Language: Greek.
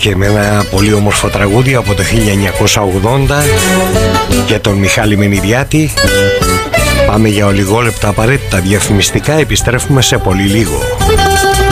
και με ένα πολύ όμορφο τραγούδι από το 1980 για τον Μιχάλη Μενιδιάτη. Πάμε για ολιγόλεπτα απαραίτητα διαφημιστικά, επιστρέφουμε σε πολύ λίγο.